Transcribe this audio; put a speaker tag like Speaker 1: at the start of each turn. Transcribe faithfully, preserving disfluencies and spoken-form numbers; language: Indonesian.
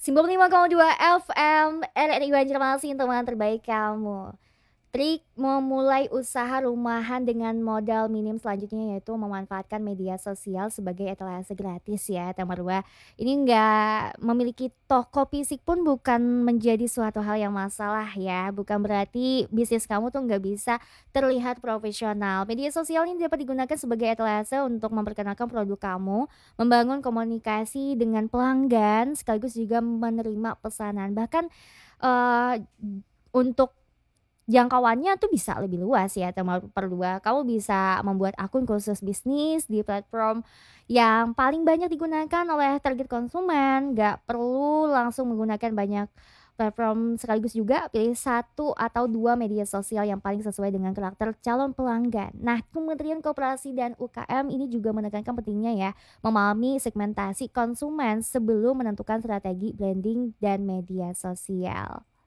Speaker 1: sembilan puluh lima koma dua F M R R I Banjarmasin, teman terbaik kamu. Trik memulai usaha rumahan dengan modal minim selanjutnya yaitu memanfaatkan media sosial sebagai etalase gratis ya Teh Marwa. Ini enggak memiliki toko fisik pun bukan menjadi suatu hal yang masalah ya. Bukan berarti bisnis kamu tuh nggak bisa terlihat profesional. Media sosial ini dapat digunakan sebagai etalase untuk memperkenalkan produk kamu, membangun komunikasi dengan pelanggan, sekaligus juga menerima pesanan. Bahkan eh, untuk jangkauannya tuh bisa lebih luas ya teman berdua. Kamu bisa membuat akun khusus bisnis di platform yang paling banyak digunakan oleh target konsumen. Gak perlu langsung menggunakan banyak platform sekaligus juga pilih satu atau dua media sosial yang paling sesuai dengan karakter calon pelanggan. Nah, Kementerian Koperasi dan U K M ini juga menekankan pentingnya ya memahami segmentasi konsumen sebelum menentukan strategi branding dan media sosial.